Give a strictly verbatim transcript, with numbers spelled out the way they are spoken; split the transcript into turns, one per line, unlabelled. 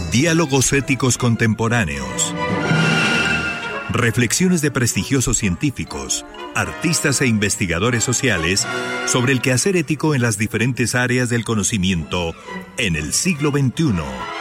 Diálogos éticos contemporáneos. Reflexiones de prestigiosos científicos, artistas e investigadores sociales sobre el quehacer ético en las diferentes áreas del conocimiento en el siglo veintiuno.